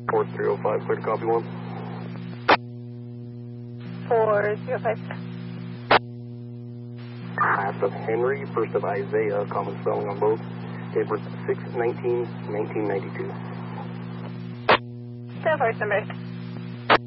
4305, clear to copy 1. 405. Last of Henry, first of Isaiah, common spelling on both. Date birth 6/19/1992. 10-4, stand by.